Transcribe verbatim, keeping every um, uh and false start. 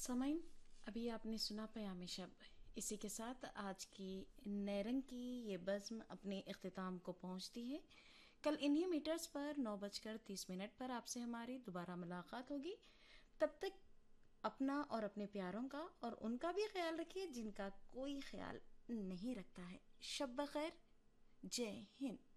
समाइन, अभी आपने सुना पयामे शब। इसी के साथ आज की नैरंग की ये बज़्म अपने इख्तिताम को पहुंचती है। कल इन्हीं मीटर्स पर नौ बजकर तीस मिनट पर आपसे हमारी दोबारा मुलाकात होगी। तब तक अपना और अपने प्यारों का और उनका भी ख्याल रखिए जिनका कोई ख्याल नहीं रखता है। शब बखैर, जय हिंद।